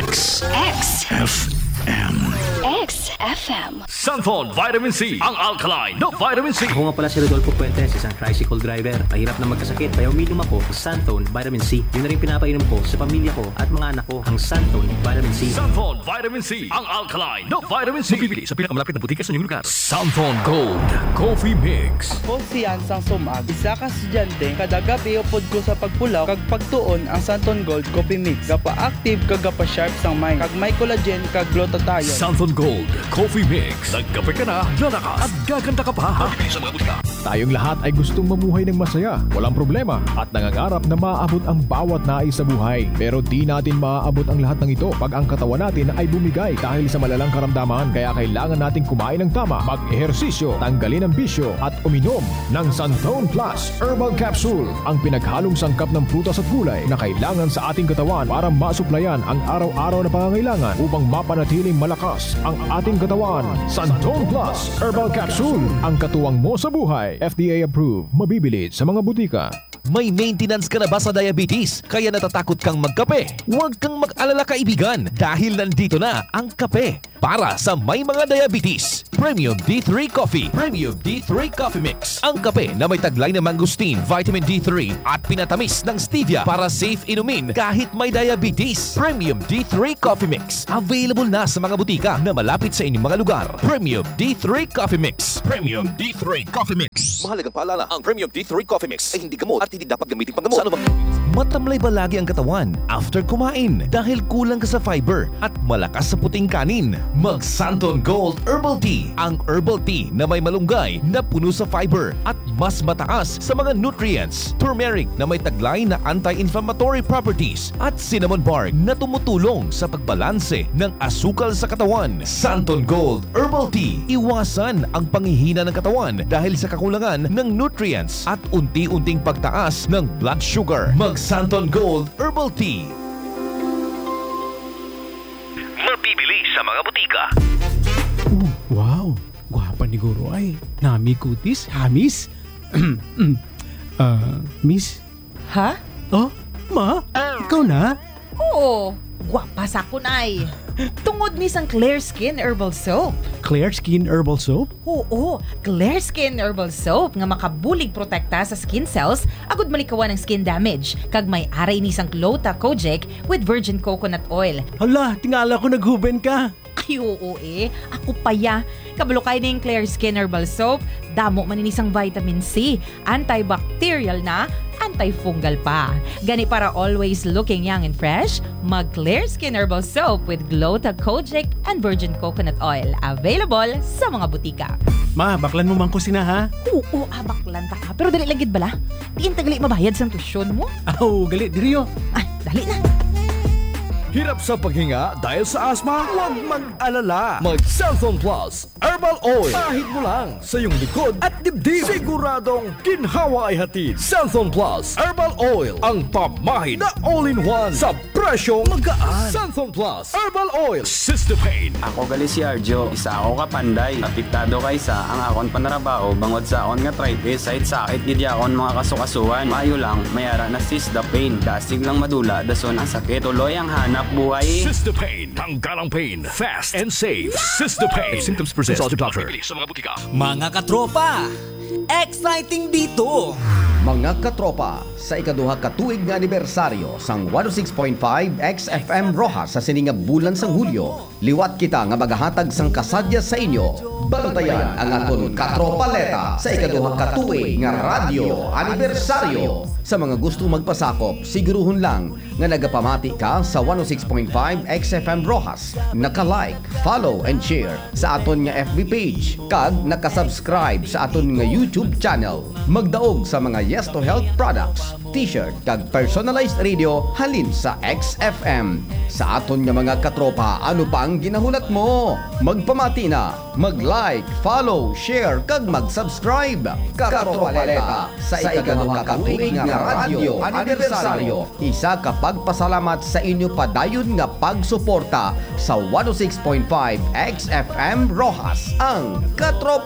XFM. XFM. Santon Vitamin C, ang alkaline na vitamin C. Ako nga pala si Rodolfo Puentes, isang tricycle driver. Mahirap na magkasakit, kaya uminom ako sa Santon Vitamin C. Yun na rin pinapainom ko sa pamilya ko at mga anak ko, ang Santon Vitamin C. Santon Vitamin C, ang alkaline na vitamin C. Mabibili sa pinakamalapit na butika sa inyong lugar. Santon Gold Coffee Mix. Ako si Ansang Sumag, isa ka estudyante, kada gabi upod ko sa pagpulaw, kag pagtuon ang Santon Gold Coffee Mix. Gapa-active kag gapa-sharp sang mind, kag may collagen kag glutathione. Santon Gold Coffee Mix. Nagkape ka na, lalakas at gaganda ka pa. Mabibili sa mga butika. Tayong lahat ay gustong mamuhay ng masaya, walang problema, at nangangarap na maaabot ang bawat nais sa buhay. Pero di natin maaabot ang lahat ng ito pag ang katawan natin ay bumigay dahil sa malalang karamdaman. Kaya kailangan nating kumain ng tama, mag-ehersisyo, tanggalin ang bisyo, at uminom ng Santon Plus Herbal Capsule, ang pinaghalong sangkap ng prutas at gulay na kailangan sa ating katawan para masuplayan ang araw-araw na pangangailangan upang mapanatiling malakas ang ating katawan. Santon Plus Herbal Capsule, ang katuwang mo sa buhay. FDA approved, mabibili sa mga butika. May maintenance ka na ba sa diabetes? Kaya natatakot kang magkape? Huwag kang mag-alala kaibigan dahil nandito na ang kape para sa may mga diabetes. Premium D3 Coffee. Premium D3 Coffee Mix. Ang kape na may taglay na mangosteen, vitamin D3 at pinatamis ng stevia para safe inumin kahit may diabetes. Premium D3 Coffee Mix. Available na sa mga butika na malapit sa inyong mga lugar. Premium D3 Coffee Mix. Premium D3 Coffee Mix. Mahalagang paalala, ang Premium D3 Coffee Mix ay hindi gamot at hindi dapat gamitin panggamot. Sa anumang matamlay ba lagi ang katawan after kumain dahil kulang ka sa fiber at malakas sa puting kanin? Mag Santon Gold Herbal Tea. Ang herbal tea na may malunggay na puno sa fiber at mas mataas sa mga nutrients. Turmeric na may taglay na anti-inflammatory properties at cinnamon bark na tumutulong sa pagbalanse ng asukal sa katawan. Santon Gold Herbal Tea. Iwasan ang panghihina ng katawan dahil sa kakulangan ng nutrients at unti-unting pagtaas ng blood sugar. Mag Santon Gold Herbal Tea. Mabibili sa mga butika. Wow, gwapa ni Guro ay. Nami kutis, hamis. Miss? Ha? Oh, ma? Ikaw na? Oo, gwapa sa kunay. Tungod ni sang Clear Skin Herbal Soap. Clear Skin Herbal Soap? Oo, Clear Skin Herbal Soap nga makabulig protekta sa skin cells agud malikawan ng skin damage. Kag may aray ni sang Clota Kojic with virgin coconut oil. Hala, tingala ko naghuben ka. Ay oo ako paya. Kabalo kay ning Clear Skin Herbal Soap, damo man ini sang vitamin C, antibacterial na, antifungal pa. Gani para always looking young and fresh, mag Clear Skin Herbal Soap with Glota Kojic and virgin coconut oil. Available sa mga butika. Ma, baklan mo man ko sina ha? Oo, baklan ta ka. Pero dali lagid bala. Diin tagali mabayad sang tusyon mo. Aw, gali diriyo. Dali na. Hirap sa paghinga dahil sa asma? Huwag mag-alala. Mag Santon Plus Herbal Oil. Ahit mo lang sa iyong likod at dibdib. Siguradong ginhawa ay hatid. Santon Plus Herbal Oil. Ang pamahid na all-in-one sa presyong magaan. Santon Plus Herbal Oil. Cystopain. Ako gali si Arjo. Isa ako kapanday. Apektado kaysa ang akon panarabao bangod sa akon nga arthritis. Sahit sakit gid akon mga kasukasuan. Maayo lang mayara na Cystopain. Dasig lang madula dason ang sakit. Tuloy ang hanap buhay. Cystopain. Tanggalang pain. Fast and safe. Cystopain. Symptoms persist. Consult your doctor. Sa mga butika. Mga katropa, exciting dito! Mga katropa, sa ikaduha katuig nga anibersaryo sang 106.5 XFM Rojas sa sininga bulan sang Hulyo, liwat kita nga magahatag sang kasadya sa inyo. Bantayan ang aton katropaleta sa ikaduha katuig nga radyo anibersaryo. Sa mga gusto magpasakop, siguruhon lang nga nagapamati ka sa 106.5 XFM Rojas. Naka-like, follow and share sa aton nga FB page kag naka-subscribe sa aton nga YouTube channel. Magdaog sa mga Yes to Health products, t-shirt kag personalized radio halin sa XFM. Sa aton nga mga katropa, ano pang ginahulat mo? Magpamati na, mag-like, follow, share kag mag-subscribe. Katropaleta sa ikaduha katuig nga radyo anibersaryo. Isa ka pagpasalamat sa inyo padayon nga pagsuporta sa 106.5 XFM Rojas, ang Katropa